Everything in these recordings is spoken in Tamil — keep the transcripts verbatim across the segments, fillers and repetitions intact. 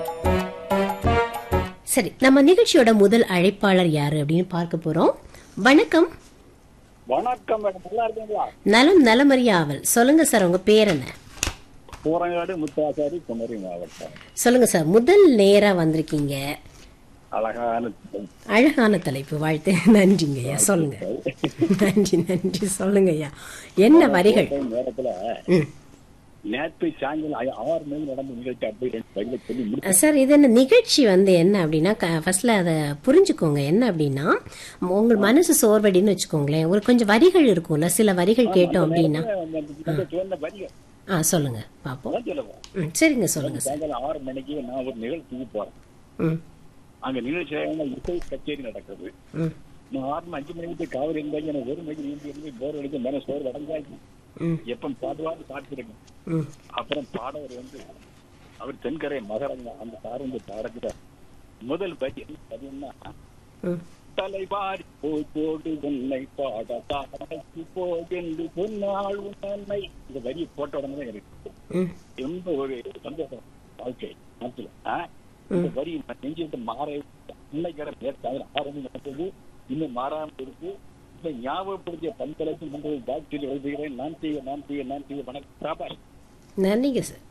சரி, நம்ம நிகழ்ச்சியோட முதல் அழைப்பாளர் யாரு அப்படின்னு பார்க்க போறோம். வணக்கம். வணக்கம் மேடம், நல்லா இருக்கீங்களா? நலம் நலமறியாவல். சொல்லுங்க சார், உங்க பேர் என்ன? பூரங்காடு முத்தாசாரி, குமரி மாவட்டம். சொல்லுங்க சார், முதல் நேரா வந்திருக்கீங்க. அழகான அழகான தலைப்பு, வாழ்த்து. நன்றிங்க ஐயா, சொல்லுங்க. நன்றி நன்றி, சொல்லுங்க ஐயா, என்ன வரிகள்? நேரத்துல ம். நேற்று சாயங்காலம் ஆறு மணி நடந்த நிகழ்ச்சி அப்படி வரிகளை சொல்லி முடிச்சு. சார், இது என்ன நிகழ்ச்சி வந்து என்ன அப்படின்னா, ஃபர்ஸ்ட்ல அதை புரிஞ்சுக்கோங்க. என்ன அப்படின்னா, உங்க மனசு சோர்வடின்னு வச்சுக்கோங்களேன், ஒரு கொஞ்சம் வரிகள் இருக்கும்ல, சில வரிகள் கேட்டோம் அப்படின்னா. சொன்ன வரிகள் ஆ, சொல்லுங்க பாப்போம். சொல்லுவோம். ம், சரிங்க, சொல்லுங்க சார். சாயங்காலம் ஆறு மணிக்கு நான் ஒரு நிகழ்ச்சிக்கு போறேன். ம் அங்க நிகழ்ச்சியாக இசை கச்சேரி நடக்குது. ம் நான் ஆறு மணி அஞ்சு மணிக்கு காவல் இருந்தாங்க. எனக்கு ஒரு மணிக்கு நீந்தி இருந்து போர் அடிச்சு மேல சோறு அடைஞ்சாச்சு. ம் எப்ப பாடுவாரு பாட்டுருக்கேன். ம் அப்புறம் பாடவர் வந்து அவர் தென்கரை மகரங்க அந்த சார் வந்து பாடத்துல முதல் பதி பதினா ம் தலைவாரி போய் போடு உன்னை பாட தாக்கு போகென்று சொன்னாள் உன்னை. இந்த வரியை போட்ட உடனே எனக்கு ம் ரொம்ப ஒரு சந்தோஷம் வாழ்க்கை நாட்டுல. இந்த வரி நெஞ்சிட்டு மாற இன்னைக்கு நேற்று ஆரம்பி நடந்தது, இன்னும் மாறாமல் இருக்கு. இதை ஞாபகப்படுத்திய பண்பலைக்கு முன்பு டாக்டர் எழுதுகிறேன். நான் செய்ய நான் செய்ய நான் செய்ய வணக்கம் ராபாய். நன்றிங்க சார்.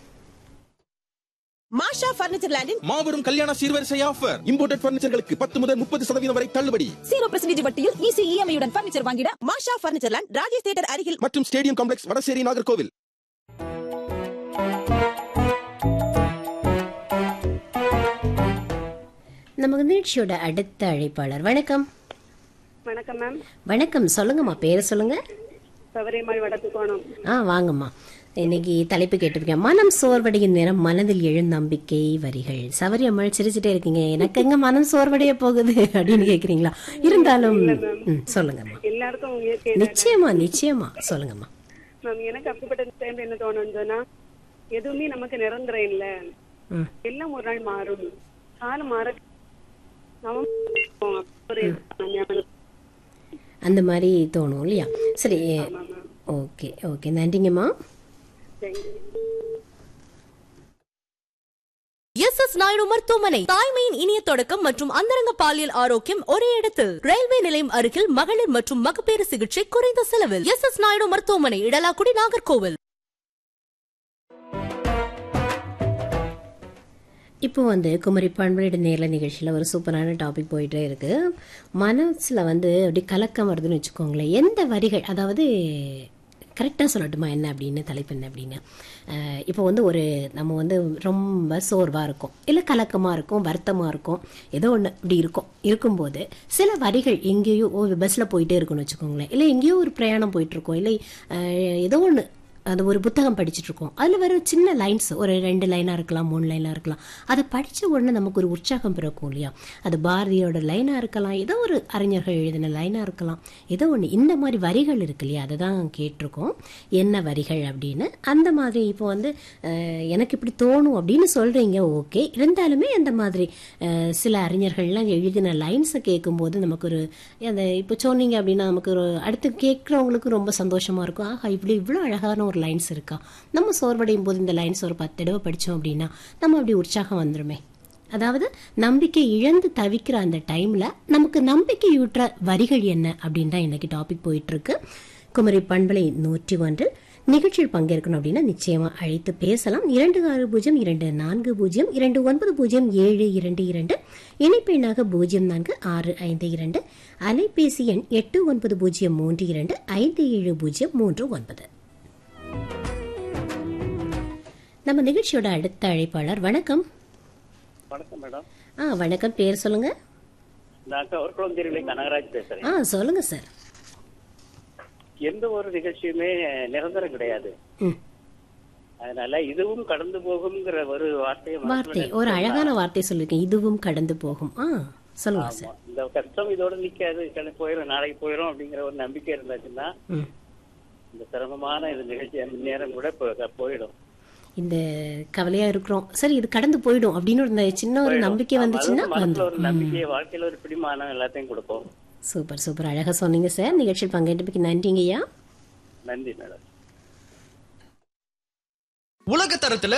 மாஷா பர்னிச்சர் லேண்டின் மாபெரும் கல்யாண சீர்வரிசை ஆஃபர். இம்போர்ட்டட் பர்னிச்சர்களுக்கு பத்து முதல் முப்பது சதவீதம் வரை தள்ளுபடி. ஜீரோ பர்சன்டேஜ் வட்டியில் ஈஸி இஎம்ஐயுடன் பர்னிச்சர் வாங்கிட மாஷா பர்னிச்சர் லேண்ட், ராஜேஷ் தியேட்டர் அருகில் மற்றும் ஸ்டேடியம் காம்ப்ளெக்ஸ், வடசேரி, நாகர்கோவில். நம்ம நிகழ்ச்சியோட அடுத்த அழைப்பாளர். வணக்கம். வணக்கம் மேம். வணக்கம், சொல்லுங்கம்மா, பேரை சொல்லுங்க. சவரிமாள் வடக்கு கோணம். ஆ, வாங்கம்மா. இன்னைக்கு தலைப்பு கேட்டிருக்கேன், மனம் சோர்வடையும் நேரம் மனதில் எழும் நம்பிக்கை வரிகள். சவரி அம்மாள் சிரிச்சுட்டே இருக்கீங்க, எனக்கு எங்க மனம் சோர்வடைய போகுது அப்படின்னு கேக்குறீங்களா? இருந்தாலும் ம், சொல்லுங்கம்மா. எல்லாருக்கும் இயற்கை நிச்சயமா நிச்சயமா, சொல்லுங்கம்மா. மேம், எனக்கு அப்படிப்பட்ட டைம்ல என்ன தோணும்னு சொன்னா, எதுவுமே நமக்கு நிரந்தரம் இல்ல, ம் எல்லாம் ஒரு நாள் மாறும், காலம் மாற நாமும் ஒரு ஞாபகம். அந்த மாதிரி தோணும் இல்லையா? சரி, ஆமா, மேம். ஓகே ஓகே, நன்றிங்கம்மா. Thank you. S S Naidu மருத்துவமனை, தாய்மையின் இனிய தொடக்கம் மற்றும் அந்தரங்க பாலியல் ஆரோக்கியம் ஒரே இடத்தில். ரயில்வே நிலையம் அருகில் மகளிர் மற்றும் மகப்பேறு சிகிச்சை குறைந்த செலவில். எஸ் எஸ் நாயுடு மருத்துவமனை, இடலாக்குடி, நாகர்கோவில். இப்போ வந்து குமரி பண்புடைய நேரில் நிகழ்ச்சியில் ஒரு சூப்பரான டாபிக் போயிட்டே இருக்கு. மனசில் வந்து அப்படி கலக்கம் வருதுன்னு வச்சுக்கோங்களேன். எந்த வரிகள், அதாவது கரெக்டாக சொல்லட்டுமா என்ன அப்படின்னு, தலைப்பு என்ன அப்படின்னு. இப்போ வந்து ஒரு நம்ம வந்து ரொம்ப சோர்வாக இருக்கும், இல்லை கலக்கமாக இருக்கும், வருத்தமாக இருக்கும், ஏதோ ஒன்று இப்படி இருக்கும். இருக்கும்போது சில வரிகள் எங்கேயோ ஒரு பஸ்ஸில் போயிட்டே இருக்குன்னு வச்சுக்கோங்களேன், இல்லை எங்கேயோ ஒரு பிரயாணம் போயிட்டுருக்கோம், இல்லை ஏதோ ஒன்று, அது ஒரு புத்தகம் படிச்சுட்டு இருக்கோம், அதில் வர சின்ன லைன்ஸ், ஒரு ரெண்டு லைனாக இருக்கலாம், மூணு லைனாக இருக்கலாம், அதை படித்த உடனே நமக்கு ஒரு உற்சாகம் பிறக்கும் இல்லையா? அது பாரதியோட லைனாக இருக்கலாம், ஏதோ ஒரு அறிஞர்கள் எழுதின லைனாக இருக்கலாம், ஏதோ ஒன்று. இந்த மாதிரி வரிகள் இருக்கு இல்லையா, அதை தான் கேட்டிருக்கோம், என்ன வரிகள் அப்படின்னு. அந்த மாதிரி இப்போ வந்து எனக்கு இப்படி தோணும் அப்படின்னு சொல்கிறீங்க, ஓகே. இருந்தாலுமே அந்த மாதிரி சில அறிஞர்கள்லாம் எழுதின லைன்ஸை கேட்கும்போது நமக்கு ஒரு அந்த இப்போ சொன்னீங்க அப்படின்னா நமக்கு ஒரு அடுத்து கேட்குறவங்களுக்கு ரொம்ப சந்தோஷமாக இருக்கும். ஆஹா, இப்படி இவ்வளோ அழகான ஒரு லைன்ஸ் இருக்கா, நம்ம சோர்வடையும் போது இந்த லைன்ஸ் ஒரு பத்து தடவை படித்தோம் அப்படின்னா நம்ம அப்படி உற்சாகம் வந்துருமே. அதாவது நம்பிக்கை இழந்து தவிக்கிற அந்த டைம்ல நமக்கு நம்பிக்கையூற்ற வரிகள் என்ன அப்படின்னு தான் இன்னைக்கு டாபிக் போயிட்டு இருக்கு. குமரி பண்பலை நூற்றி ஒன்று நிகழ்ச்சியில் பங்கேற்கணும் அப்படின்னா நிச்சயமா அழைத்து பேசலாம். இரண்டு ஆறு பூஜ்ஜியம் இரண்டு நான்கு பூஜ்ஜியம் இரண்டு ஒன்பது பூஜ்ஜியம் ஏழு இரண்டு இரண்டு, இணைப்பெண்ணாக பூஜ்ஜியம் நான்கு ஆறு ஐந்து இரண்டு, அலைபேசி எண் எட்டு ஒன்பது பூஜ்ஜியம் மூன்று இரண்டு ஐந்து ஏழு பூஜ்ஜியம் மூன்று ஒன்பது. நம்ம நிகழ்ச்சியோட அடுத்த அழைப்பாளர். வணக்கம். வணக்கம் மேடம். ஆ, வணக்கம், பேர் சொல்லுங்க. நான் கவர்குளம் தெருவிலே கனகராஜ் பேசுறேன். ஆ, சொல்லுங்க சார். எந்த ஒரு நிகழ்ச்சியுமே நிரந்தரம் கிடையாது. ம் அதனால இதுவும் கடந்து போகும்ங்கிற ஒரு வார்த்தையை வார்த்தை, ஒரு அழகான வார்த்தை சொல்லிருக்கேன், இதுவும் கடந்து போகும். ஆ, சொல்லுங்க சார். இந்த கஷ்டம் இதோட நிக்காது, கடந்து போயிடும், நாளைக்கு போயிடும் அப்படிங்கிற ஒரு நம்பிக்கை இருந்தாச்சுன்னா ம் இந்த சிரமமான இந்த நிகழ்ச்சி நேரம் கூட போயிடும். இந்த கவலையா இருக்கிறோம், சரி இது கடந்து போயிடும் அப்படின்னு ஒரு சின்ன ஒரு நம்பிக்கை வந்துச்சுன்னா ஒரு நம்பிக்கையை வாழ்க்கையில ஒரு பிடிமானம் எல்லாத்தையும் கொடுப்போம். சூப்பர் சூப்பர், அழகா சொன்னீங்க சார். நிகழ்ச்சியில் பங்கேற்றதுக்கு நன்றிங்கய்யா. நன்றி மேடம். உலக தரத்துல